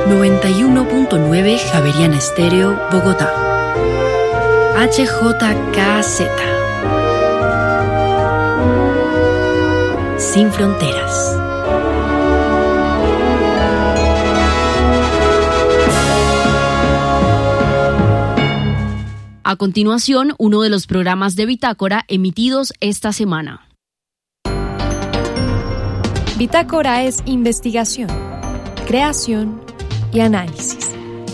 91.9 Javeriana Estéreo, Bogotá. HJKZ. Sin fronteras. A continuación, uno de los programas de Bitácora emitidos esta semana. Bitácora es investigación, creación y análisis.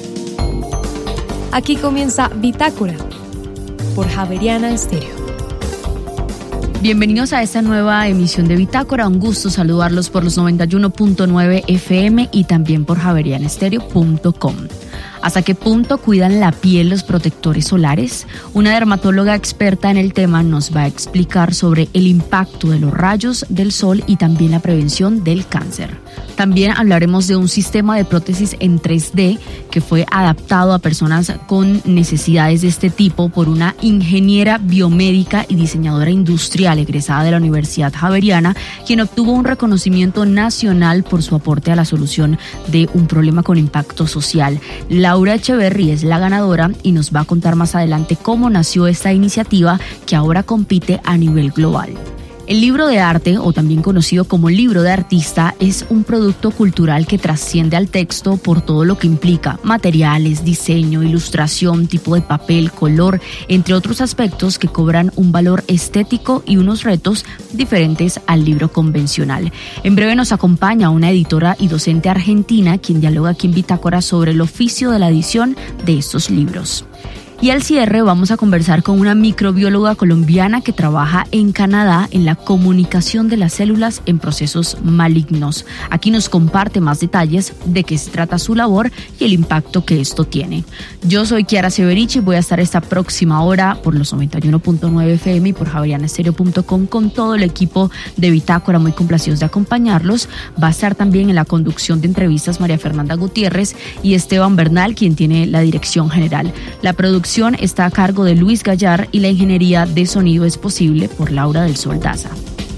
Aquí comienza Bitácora por Javeriana Estéreo. Bienvenidos a esta nueva emisión de Bitácora. Un gusto saludarlos por los 91.9 FM y también por javerianestereo.com. ¿Hasta qué punto cuidan la piel los protectores solares? Una dermatóloga experta en el tema nos va a explicar sobre el impacto de los rayos del sol y también la prevención del cáncer. También hablaremos de un sistema de prótesis en 3D que fue adaptado a personas con necesidades de este tipo por una ingeniera biomédica y diseñadora industrial egresada de la Universidad Javeriana, quien obtuvo un reconocimiento nacional por su aporte a la solución de un problema con impacto social. Laura Echeverry es la ganadora y nos va a contar más adelante cómo nació esta iniciativa que ahora compite a nivel global. El libro de arte, o también conocido como libro de artista, es un producto cultural que trasciende al texto por todo lo que implica: materiales, diseño, ilustración, tipo de papel, color, entre otros aspectos que cobran un valor estético y unos retos diferentes al libro convencional. En breve nos acompaña una editora y docente argentina quien dialoga aquí en Bitácora sobre el oficio de la edición de estos libros. Y al cierre vamos a conversar con una microbióloga colombiana que trabaja en Canadá en la comunicación de las células en procesos malignos. Aquí nos comparte más detalles de qué se trata su labor y el impacto que esto tiene. Yo soy Kiara Severici y voy a estar esta próxima hora por los 91.9 FM y por javerianestereo.com con todo el equipo de Bitácora, muy complacidos de acompañarlos. Va a estar también en la conducción de entrevistas María Fernanda Gutiérrez y Esteban Bernal, quien tiene la dirección general. La producción está a cargo de Luis Gallar y la ingeniería de sonido es posible por Laura del Sol Daza.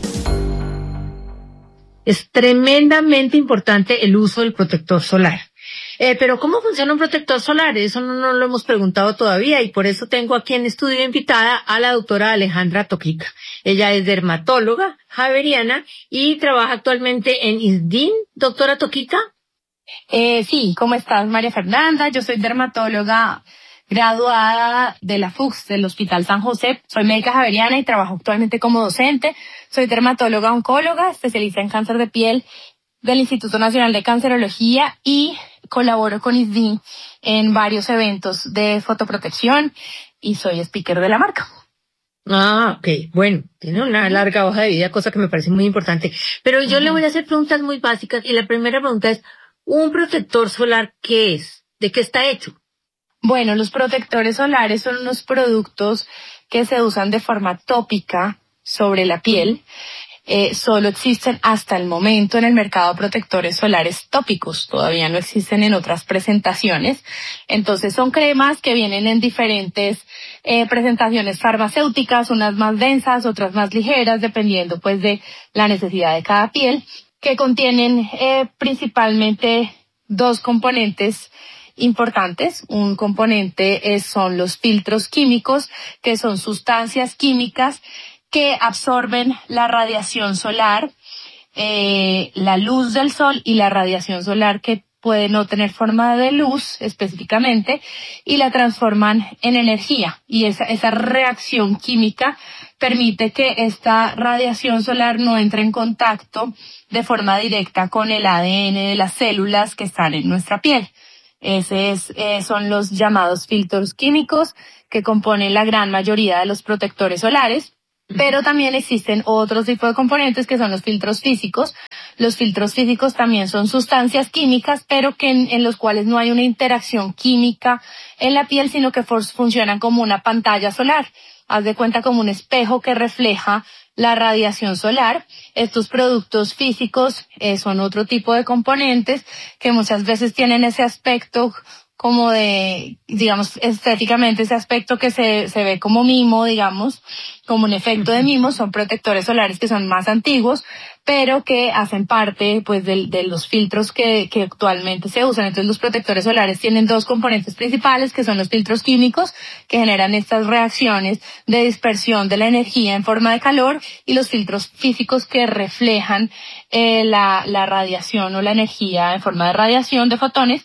Es tremendamente importante el uso del protector solar. Pero ¿cómo funciona un protector solar? Eso no lo hemos preguntado todavía y por eso tengo aquí en estudio invitada a la doctora Alejandra Toquica. Ella es dermatóloga javeriana y trabaja actualmente en ISDIN. Doctora Toquica. Sí, ¿cómo estás, María Fernanda? Yo soy dermatóloga graduada de la FUCS, del Hospital San José. Soy médica javeriana y trabajo actualmente como docente. Soy dermatóloga oncóloga, especialista en cáncer de piel del Instituto Nacional de Cancerología y colaboro con ISDIN en varios eventos de fotoprotección y soy speaker de la marca. Ah, ok. Bueno, tiene una larga hoja de vida, cosa que me parece muy importante. Pero yo le voy a hacer preguntas muy básicas y la primera pregunta es, ¿un protector solar qué es? ¿De qué está hecho? Bueno, los protectores solares son unos productos que se usan de forma tópica sobre la piel. Solo existen hasta el momento en el mercado protectores solares tópicos. Todavía no existen en otras presentaciones. Entonces son cremas que vienen en diferentes presentaciones farmacéuticas, unas más densas, otras más ligeras, dependiendo pues de la necesidad de cada piel, que contienen principalmente dos componentes importantes. Un componente son los filtros químicos, que son sustancias químicas que absorben la radiación solar, la luz del sol y la radiación solar que puede no tener forma de luz específicamente y la transforman en energía. Y esa reacción química permite que esta radiación solar no entre en contacto de forma directa con el ADN de las células que están en nuestra piel. Son los llamados filtros químicos que componen la gran mayoría de los protectores solares, pero también existen otros tipos de componentes que son los filtros físicos. Los filtros físicos también son sustancias químicas, pero que en los cuales no hay una interacción química en la piel, sino que funcionan como una pantalla solar. Haz de cuenta como un espejo que refleja la radiación solar. Estos productos físicos son otro tipo de componentes que muchas veces tienen ese aspecto como de, digamos, estéticamente ese aspecto que se ve como mimo, digamos, como un efecto de mimo, son protectores solares que son más antiguos, pero que hacen parte, pues, de los filtros que actualmente se usan. Entonces, los protectores solares tienen dos componentes principales, que son los filtros químicos, que generan estas reacciones de dispersión de la energía en forma de calor, y los filtros físicos que reflejan la radiación o la energía en forma de radiación de fotones,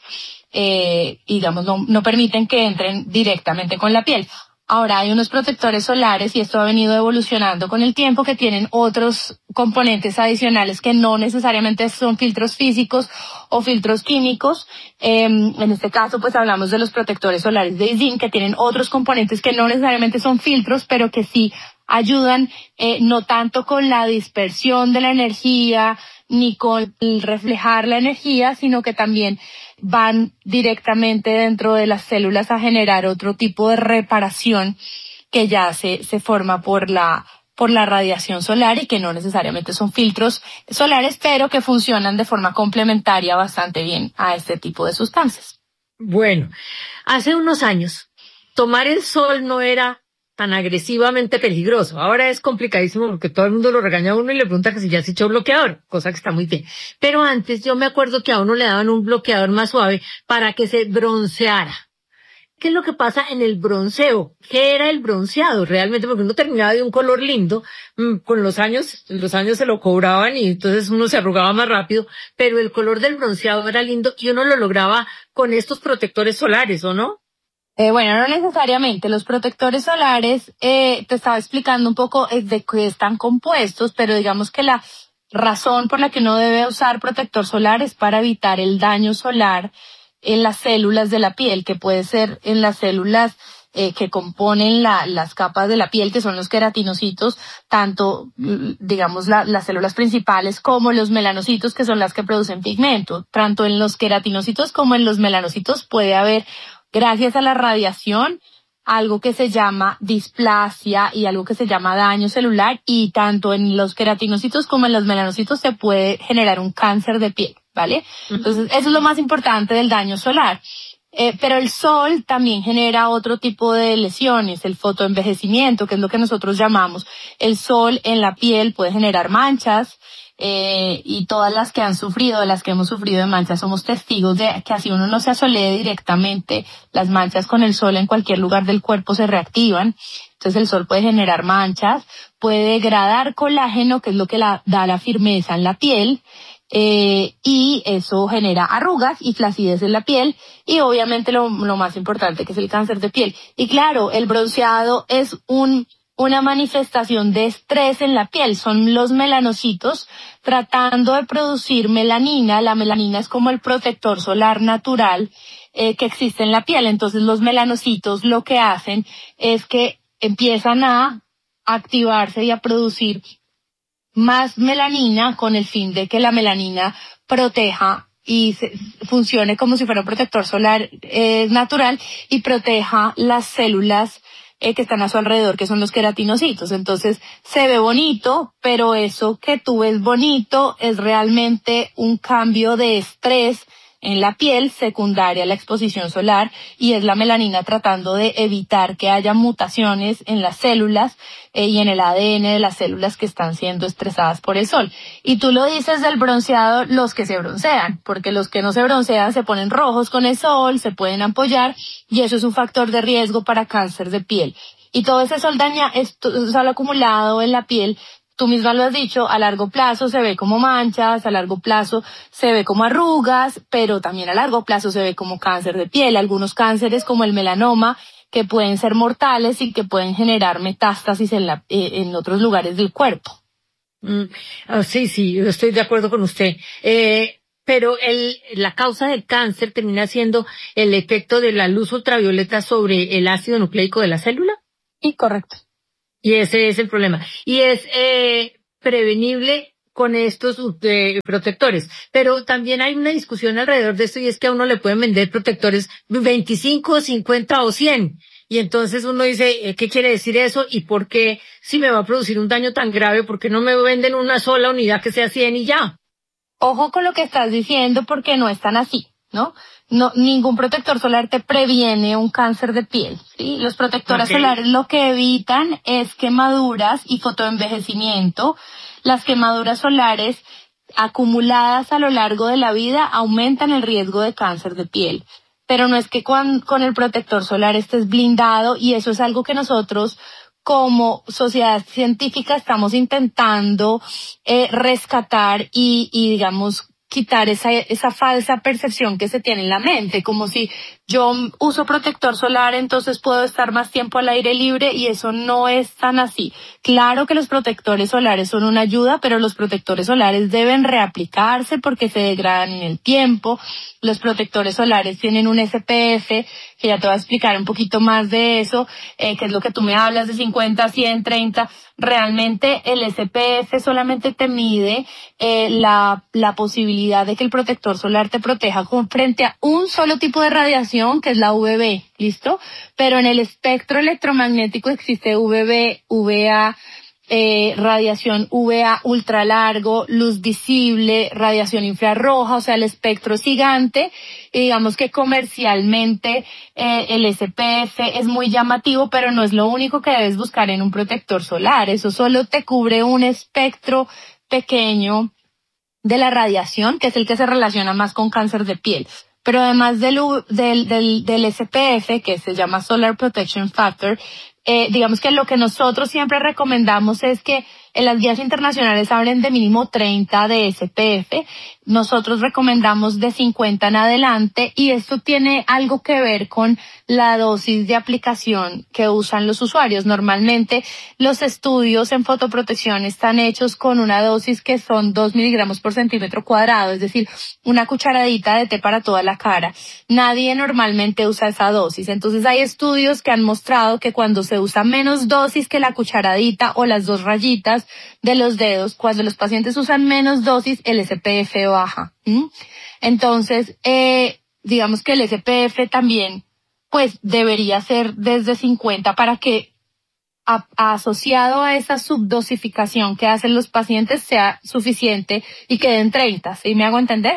digamos, no permiten que entren directamente con la piel. Ahora hay unos protectores solares, y esto ha venido evolucionando con el tiempo, que tienen otros componentes adicionales que no necesariamente son filtros físicos o filtros químicos. En este caso, pues hablamos de los protectores solares de zinc, que tienen otros componentes que no necesariamente son filtros, pero que sí ayudan, no tanto con la dispersión de la energía ni con el reflejar la energía, sino que también van directamente dentro de las células a generar otro tipo de reparación que ya se forma por la radiación solar, y que no necesariamente son filtros solares, pero que funcionan de forma complementaria bastante bien a este tipo de sustancias. Bueno, hace unos años tomar el sol no era tan agresivamente peligroso. Ahora es complicadísimo porque todo el mundo lo regaña a uno y le pregunta que si ya se echó bloqueador, cosa que está muy bien. Pero antes yo me acuerdo que a uno le daban un bloqueador más suave para que se bronceara. ¿Qué es lo que pasa en el bronceo? ¿Qué era el bronceado realmente? Porque uno terminaba de un color lindo, con los años se lo cobraban y entonces uno se arrugaba más rápido, pero el color del bronceado era lindo y uno lo lograba con estos protectores solares, ¿o no? Bueno, no necesariamente. Los protectores solares, te estaba explicando un poco de qué están compuestos, pero digamos que la razón por la que uno debe usar protector solar es para evitar el daño solar en las células de la piel, que puede ser en las células que componen las capas de la piel, que son los queratinocitos, tanto, digamos, las células principales como los melanocitos, que son las que producen pigmento. Tanto en los queratinocitos como en los melanocitos puede haber, gracias a la radiación, algo que se llama displasia y algo que se llama daño celular, y tanto en los queratinocitos como en los melanocitos se puede generar un cáncer de piel, ¿vale? Entonces, eso es lo más importante del daño solar. Pero el sol también genera otro tipo de lesiones, el fotoenvejecimiento, que es lo que nosotros llamamos. El sol en la piel puede generar manchas, y todas las que han sufrido, las que hemos sufrido de manchas, somos testigos de que así uno no se asolee directamente, las manchas con el sol en cualquier lugar del cuerpo se reactivan. Entonces el sol puede generar manchas, puede degradar colágeno, que es lo que da la firmeza en la piel, y eso genera arrugas y flacidez en la piel, y obviamente lo más importante, que es el cáncer de piel. Y claro, el bronceado es una manifestación de estrés en la piel. Son los melanocitos tratando de producir melanina. La melanina es como el protector solar natural que existe en la piel. Entonces los melanocitos lo que hacen es que empiezan a activarse y a producir más melanina, con el fin de que la melanina proteja y funcione como si fuera un protector solar natural, y proteja las células que están a su alrededor, que son los queratinocitos. Entonces se ve bonito, pero eso que tú ves bonito es realmente un cambio de estrés en la piel secundaria a la exposición solar, y es la melanina tratando de evitar que haya mutaciones en las células y en el ADN de las células que están siendo estresadas por el sol. Y tú lo dices del bronceado, los que se broncean, porque los que no se broncean se ponen rojos con el sol, se pueden ampollar, y eso es un factor de riesgo para cáncer de piel. Y todo ese sol sol acumulado en la piel, tú misma lo has dicho, a largo plazo se ve como manchas, a largo plazo se ve como arrugas, pero también a largo plazo se ve como cáncer de piel. Algunos cánceres, como el melanoma, que pueden ser mortales y que pueden generar metástasis en otros lugares del cuerpo. Sí, yo estoy de acuerdo con usted. Pero la causa del cáncer termina siendo el efecto de la luz ultravioleta sobre el ácido nucleico de la célula. Sí, correcto. Y ese es el problema. Y es prevenible con estos protectores. Pero también hay una discusión alrededor de esto, y es que a uno le pueden vender protectores 25, 50 o 100. Y entonces uno dice, ¿qué quiere decir eso? ¿Y por qué, si me va a producir un daño tan grave, por qué no me venden una sola unidad que sea 100 y ya? Ojo con lo que estás diciendo, porque no es tan así. ¿no? No, ningún protector solar te previene un cáncer de piel, ¿sí? Los protectores solares lo que evitan es quemaduras y fotoenvejecimiento. Las quemaduras solares acumuladas a lo largo de la vida aumentan el riesgo de cáncer de piel. Pero no es que con el protector solar estés blindado, y eso es algo que nosotros como sociedad científica estamos intentando rescatar y digamos quitar esa falsa percepción que se tiene en la mente, como si yo uso protector solar, entonces puedo estar más tiempo al aire libre, y eso no es tan así. Claro que los protectores solares son una ayuda, pero los protectores solares deben reaplicarse porque se degradan en el tiempo. Los protectores solares tienen un SPF, que ya te voy a explicar un poquito más de eso, que es lo que tú me hablas de 50, 100, 30. Realmente el SPF solamente te mide la posibilidad de que el protector solar te proteja frente a un solo tipo de radiación, que es la UVB, ¿listo? Pero en el espectro electromagnético existe UVB, UVA, radiación UVA ultralargo, luz visible, radiación infrarroja, o sea, el espectro es gigante, y digamos que comercialmente el SPF es muy llamativo, pero no es lo único que debes buscar en un protector solar. Eso solo te cubre un espectro pequeño de la radiación, que es el que se relaciona más con cáncer de piel. Pero además del SPF, que se llama Solar Protection Factor, digamos que lo que nosotros siempre recomendamos es que en las guías internacionales hablen de mínimo 30 de SPF. Nosotros recomendamos de 50 en adelante, y esto tiene algo que ver con la dosis de aplicación que usan los usuarios. Normalmente los estudios en fotoprotección están hechos con una dosis que son 2 miligramos por centímetro cuadrado, es decir, una cucharadita de té para toda la cara. Nadie normalmente usa esa dosis. Entonces hay estudios que han mostrado que cuando se usa menos dosis que la cucharadita o las 2 rayitas de los dedos, cuando los pacientes usan menos dosis, el SPF baja. Entonces, digamos que el SPF también, pues, debería ser desde 50 para que asociado a esa subdosificación que hacen los pacientes sea suficiente y quede en 30, ¿sí me hago entender?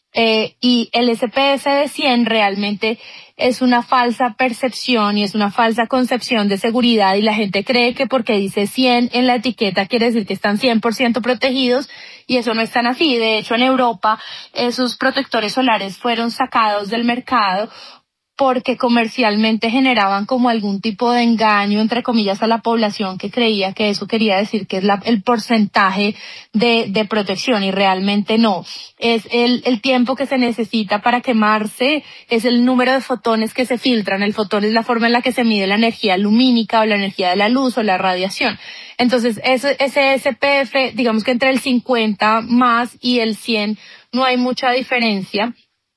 Y el SPF de 100 realmente es una falsa percepción y es una falsa concepción de seguridad, y la gente cree que porque dice 100 en la etiqueta quiere decir que están 100% protegidos, y eso no es tan así. De hecho, en Europa esos protectores solares fueron sacados del mercado porque comercialmente generaban como algún tipo de engaño, entre comillas, a la población que creía que eso quería decir que es el porcentaje de protección, y realmente no. Es el tiempo que se necesita para quemarse, es el número de fotones que se filtran. El fotón es la forma en la que se mide la energía lumínica o la energía de la luz o la radiación. Entonces, ese SPF, digamos que entre el 50 más y el 100 no hay mucha diferencia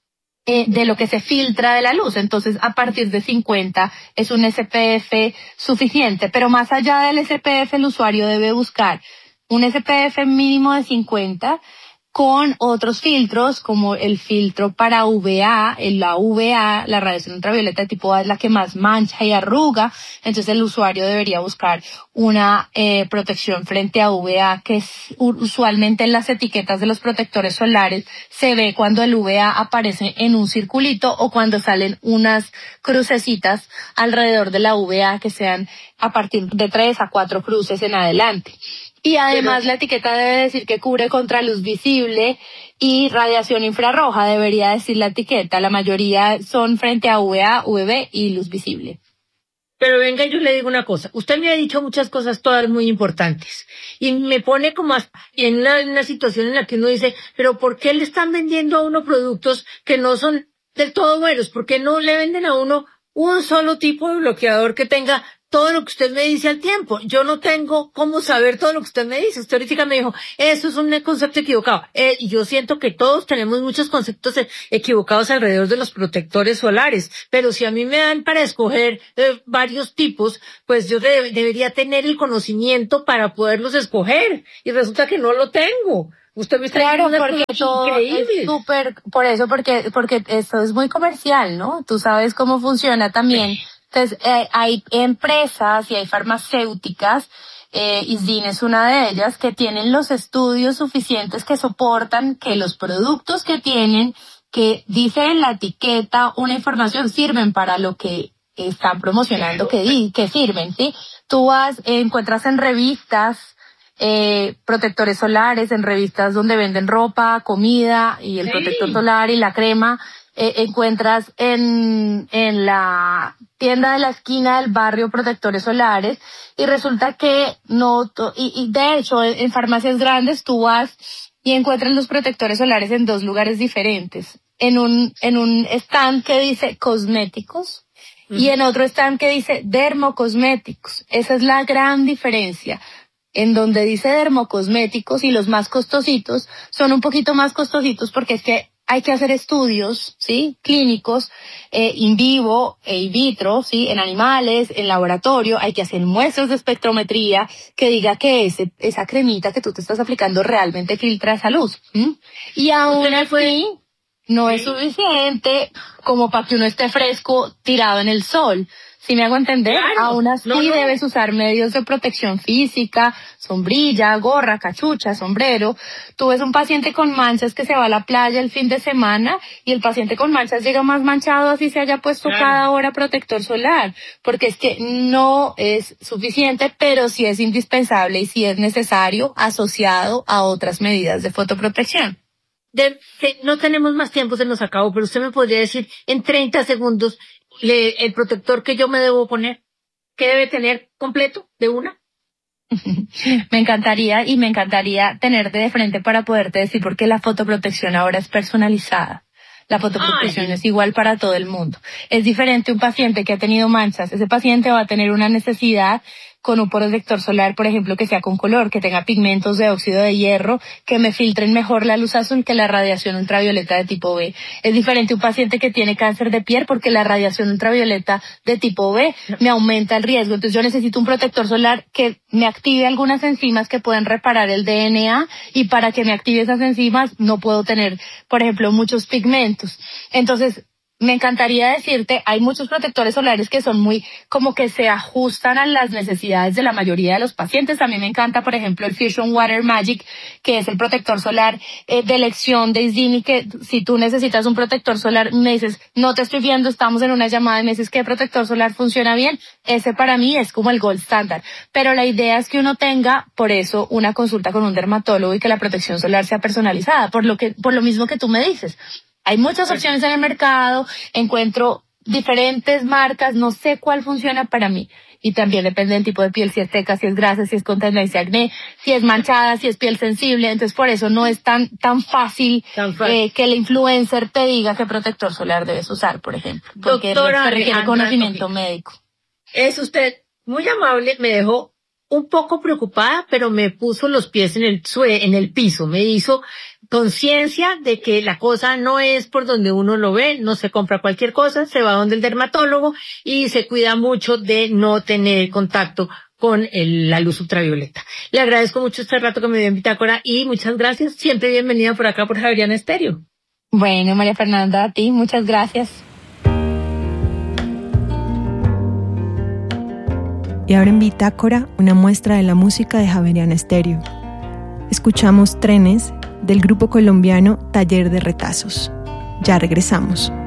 de lo que se filtra de la luz. Entonces, a partir de 50 es un SPF suficiente, pero más allá del SPF el usuario debe buscar un SPF mínimo de 50 con otros filtros, como el filtro para UVA. La UVA, la radiación ultravioleta de tipo A, es la que más mancha y arruga. Entonces el usuario debería buscar una protección frente a UVA, que es usualmente en las etiquetas de los protectores solares se ve cuando el UVA aparece en un circulito o cuando salen unas crucecitas alrededor de la UVA, que sean a partir de 3 a 4 cruces en adelante. Y además la etiqueta debe decir que cubre contra luz visible y radiación infrarroja, debería decir la etiqueta. La mayoría son frente a UVA, UVB y luz visible. Pero venga, yo le digo una cosa. Usted me ha dicho muchas cosas, todas muy importantes. Y me pone como en una situación en la que uno dice, pero ¿por qué le están vendiendo a uno productos que no son del todo buenos? ¿Por qué no le venden a uno un solo tipo de bloqueador que tenga todo lo que usted me dice al tiempo? Yo no tengo cómo saber todo lo que usted me dice. Usted ahorita me dijo, eso es un concepto equivocado. Y yo siento que todos tenemos muchos conceptos equivocados alrededor de los protectores solares. Pero si a mí me dan para escoger varios tipos, pues yo debería tener el conocimiento para poderlos escoger. Y resulta que no lo tengo. Usted me está diciendo una porque cosa todo increíble. es súper, por eso, porque esto es muy comercial, ¿no? Tú sabes cómo funciona también. Entonces, hay empresas y hay farmacéuticas, Isdin es una de ellas, que tienen los estudios suficientes que soportan que los productos que tienen que dice en la etiqueta una información sirven para lo que están promocionando que sirven, ¿sí? Tú encuentras en revistas protectores solares, en revistas donde venden ropa, comida y el protector solar y la crema. Encuentras en la tienda de la esquina del barrio protectores solares y resulta que y de hecho en farmacias grandes tú vas y encuentras los protectores solares en 2 lugares diferentes. En un stand que dice cosméticos y en otro stand que dice dermocosméticos. Esa es la gran diferencia. En donde dice dermocosméticos y los más costositos son un poquito más costositos porque es que hay que hacer estudios, ¿sí? Clínicos, in vivo e in vitro, ¿sí? En animales, en laboratorio, hay que hacer muestras de espectrometría que diga que esa cremita que tú te estás aplicando realmente filtra esa luz. Y aún así, no es suficiente como para que uno esté fresco tirado en el sol. ¿Sí me hago entender? Claro, aún así debes usar medios de protección física, sombrilla, gorra, cachucha, sombrero. Tú ves un paciente con manchas que se va a la playa el fin de semana y el paciente con manchas llega más manchado así se haya puesto cada hora protector solar, porque es que no es suficiente, pero sí es indispensable y sí es necesario asociado a otras medidas de fotoprotección. No tenemos más tiempo, se nos acabó, pero usted me podría decir en 30 segundos el protector que yo me debo poner, ¿qué debe tener completo de una? Me encantaría tenerte de frente para poderte decir porque la fotoprotección ahora es personalizada. La fotoprotección es igual para todo el mundo. Es diferente un paciente que ha tenido manchas. Ese paciente va a tener una necesidad con un protector solar, por ejemplo, que sea con color, que tenga pigmentos de óxido de hierro, que me filtren mejor la luz azul que la radiación ultravioleta de tipo B. Es diferente un paciente que tiene cáncer de piel porque la radiación ultravioleta de tipo B me aumenta el riesgo. Entonces yo necesito un protector solar que me active algunas enzimas que puedan reparar el DNA y para que me active esas enzimas no puedo tener, por ejemplo, muchos pigmentos. Entonces, me encantaría decirte, hay muchos protectores solares que son muy, como que se ajustan a las necesidades de la mayoría de los pacientes. A mí me encanta, por ejemplo, el Fusion Water Magic, que es el protector solar de elección de Isdini, que si tú necesitas un protector solar, me dices, no te estoy viendo, estamos en una llamada y me dices, ¿qué protector solar funciona bien? Ese para mí es como el gold standard. Pero la idea es que uno tenga, por eso, una consulta con un dermatólogo y que la protección solar sea personalizada, por lo mismo que tú me dices. Hay muchas opciones en el mercado, encuentro diferentes marcas, no sé cuál funciona para mí. Y también depende del tipo de piel, si es seca, si es grasa, si es con tendencia a acné, si es manchada, si es piel sensible. Entonces por eso no es tan fácil que el influencer te diga qué protector solar debes usar, por ejemplo. Porque requiere conocimiento médico. Es usted muy amable, me dejó un poco preocupada, pero me puso los pies en el piso, me hizo conciencia de que la cosa no es por donde uno lo ve, no se compra cualquier cosa, se va donde el dermatólogo y se cuida mucho de no tener contacto con la luz ultravioleta. Le agradezco mucho este rato que me dio en Bitácora y muchas gracias, siempre bienvenida por acá por Javeriana Estéreo. Bueno, María Fernanda, a ti, muchas gracias. Y ahora en Bitácora, una muestra de la música de Javeriana Estéreo. Escuchamos Trenes del grupo colombiano Taller de Retazos. Ya regresamos.